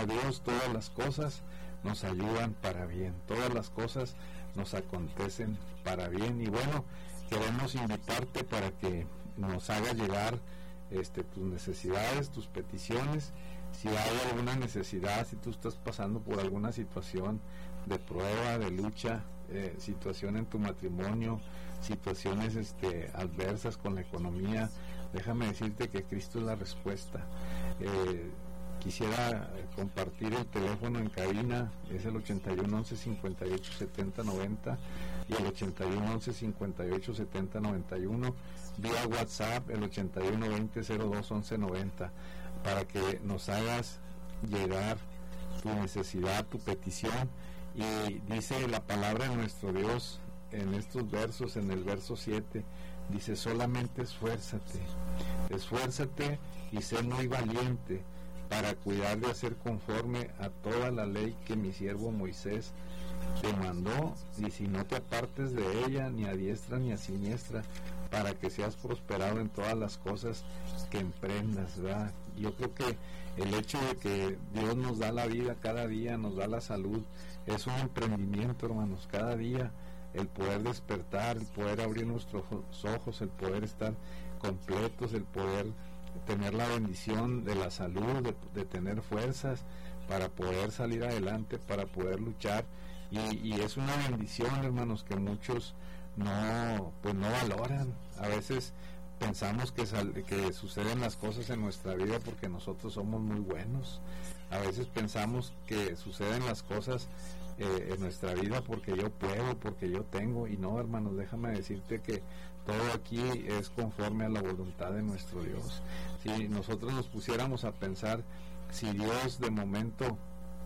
a Dios, todas las cosas nos ayudan para bien, todas las cosas nos acontecen para bien. Y bueno, queremos invitarte para que nos hagas llegar tus necesidades, tus peticiones. Si hay alguna necesidad, si tú estás pasando por alguna situación de prueba, de lucha, situación en tu matrimonio, situaciones adversas con la economía, déjame decirte que Cristo es la respuesta. Quisiera compartir el teléfono en cabina, es el 81 11 58 70 90 y el 81 11 58 70 91, vía WhatsApp el 81 20 02 11 90, para que nos hagas llegar tu necesidad, tu petición. Y dice la palabra de nuestro Dios en estos versos, en el verso 7, dice: solamente esfuérzate y sé muy valiente para cuidar de hacer conforme a toda la ley que mi siervo Moisés te mandó, y si no te apartes de ella ni a diestra ni a siniestra, para que seas prosperado en todas las cosas que emprendas, ¿verdad? Yo creo que el hecho de que Dios nos da la vida cada día, nos da la salud, es un emprendimiento, hermanos. Cada día el poder despertar, el poder abrir nuestros ojos, el poder estar completos, el poder tener la bendición de la salud, de tener fuerzas para poder salir adelante, para poder luchar, y es una bendición, hermanos, que muchos no valoran. A veces pensamos que suceden las cosas en nuestra vida porque nosotros somos muy buenos. A veces pensamos que suceden las cosas en nuestra vida porque yo puedo, porque yo tengo, y no, hermanos, déjame decirte que todo aquí es conforme a la voluntad de nuestro Dios. Si nosotros nos pusiéramos a pensar, si Dios de momento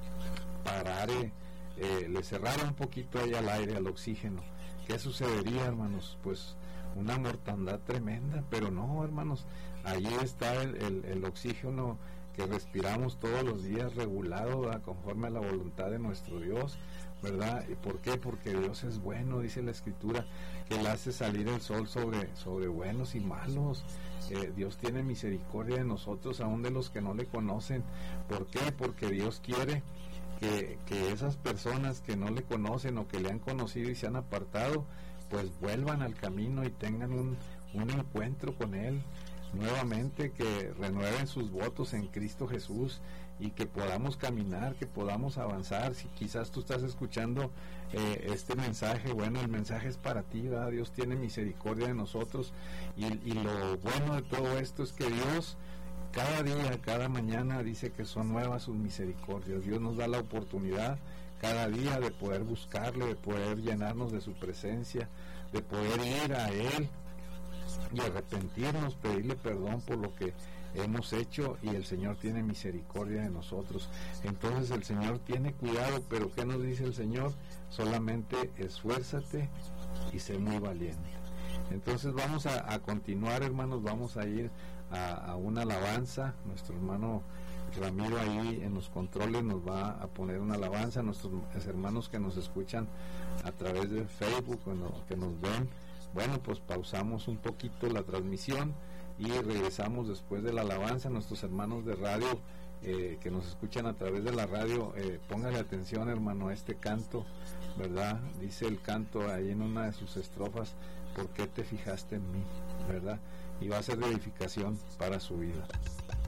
le cerrara un poquito ahí al aire, al oxígeno, ¿qué sucedería, hermanos? Pues una mortandad tremenda. Pero no, hermanos, allí está el oxígeno que respiramos todos los días, regulado, ¿verdad?, conforme a la voluntad de nuestro Dios, ¿verdad? ¿Y por qué? Porque Dios es bueno, dice la Escritura, que Él hace salir el sol sobre buenos y malos. Dios tiene misericordia de nosotros, aún de los que no le conocen. ¿Por qué? Porque Dios quiere que esas personas que no le conocen o que le han conocido y se han apartado, pues vuelvan al camino y tengan un encuentro con Él nuevamente, que renueven sus votos en Cristo Jesús, y que podamos caminar, que podamos avanzar. Si quizás tú estás escuchando este mensaje, bueno, el mensaje es para ti, ¿verdad? Dios tiene misericordia de nosotros, y lo bueno de todo esto es que Dios cada día, cada mañana dice que son nuevas sus misericordias. Dios nos da la oportunidad cada día de poder buscarle, de poder llenarnos de su presencia, de poder ir a Él y arrepentirnos, pedirle perdón por lo que hemos hecho, y el Señor tiene misericordia de nosotros. Entonces el Señor tiene cuidado, pero ¿qué nos dice el Señor? Solamente esfuérzate y sé muy valiente. Entonces vamos a continuar, hermanos, vamos a ir a una alabanza. Nuestro hermano Ramiro ahí en los controles nos va a poner una alabanza. Nuestros hermanos que nos escuchan a través de Facebook, que nos ven, bueno, pues pausamos un poquito la transmisión y regresamos después de la alabanza. Nuestros hermanos de radio que nos escuchan a través de la radio, póngale atención, hermano, a este canto, ¿verdad? Dice el canto ahí en una de sus estrofas: ¿por qué te fijaste en mí?, ¿verdad? Y va a ser de edificación para su vida.